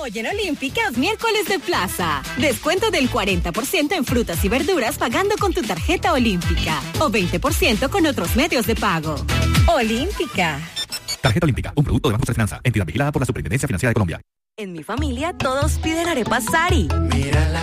Hoy en Olímpicas, miércoles de plaza. Descuento del 40% en frutas y verduras pagando con tu tarjeta Olímpica. O 20% con otros medios de pago. Olímpica. Tarjeta Olímpica, un producto de Banco de Finanza. Entidad vigilada por la Superintendencia Financiera de Colombia. En mi familia, todos piden arepas Sari. Mírala